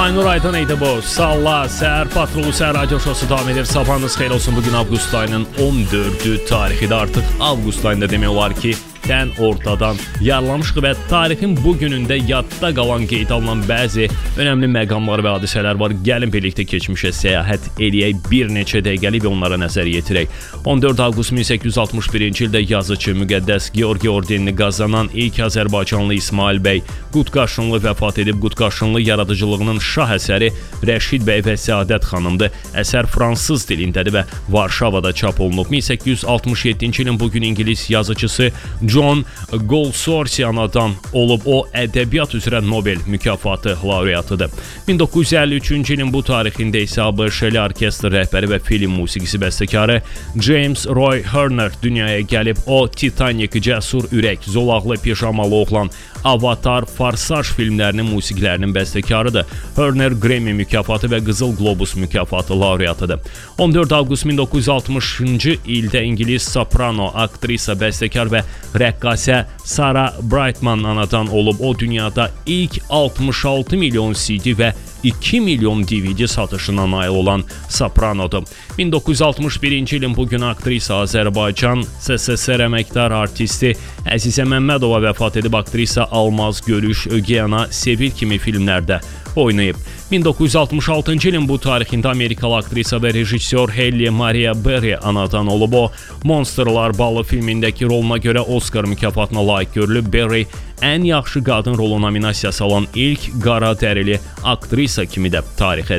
Aynur Aydın idi bu. Salla, Səhər Patrolu Səhər Radio Şosu davam edir. Sabahınız xeyir olsun. Bugün avqust ayının 14-ü tarixidir. Artıq avqust ayında demək olar ki, ortadan yarlamışıq və tarixin bu günündə yadda qalan qeyd alınan bəzi önəmli məqamlar və hadisələr var. Gəlin birlikdə keçmişə səyahət eləyək, bir neçə dəqiqəlik və onlara nəzər yetirək. 14 avqust 1861-ci ildə yazıcı müqəddəs Georgi ordenini qazanan ilk Azərbaycanlı İsmail bəy Qutqaşınlı vəfat edib. Qutqaşınlı yaradıcılığının şah əsəri Rəşid bəy və Səadət xanımdır. Əsər fransız dilindədir və Varşavada çap olunub. 1867-ci ilin bugün İngilis yazıcısı John Goldsworthy anadan olub. O, ədəbiyyat üzrə Nobel mükafatı laureatıdır. 1953-cü ilin bu tarixində isə ABŞ-li orkestr rəhbəri və film musiqisi bəstəkarı James Roy Horner dünyaya gəlib. O, Titanic, Cəsur Ürək, Zolaqlı Pijamalı Oğlan, Avatar, Farsaj filmlərinin musiqilərinin bəstəkarıdır. Horner Grammy mükafatı və Qızıl Globus mükafatı laureatıdır. 14 avqust 1960-cı ildə İngilis soprano, aktrisa, bəstəkar və rəqqasə Sarah Brightman anadan olub. O, dünyada ilk 66 milyon CD və 2 milyon DVD satışına nail olan sopranodur. 1961-ci ilin bugün aktrisa Azərbaycan SSR əməkdar artisti Əzizə Məmmədova vəfat edib. Aktrisa Almaz, Görüş, Ögeyana, Sevil kimi filmlərdə oynayıb. 1966-cı ilin bu tarixində Amerikalı aktrisa və rejissor Halle Maria Berry anadan olub. O, Monsterlar balı filmindəki roluna görə Oscar mükafatına layiq görülüb. Berry ən yaxşı qadın rolu nominasiyası alan ilk qara dərili aktrisa kimi də tarixə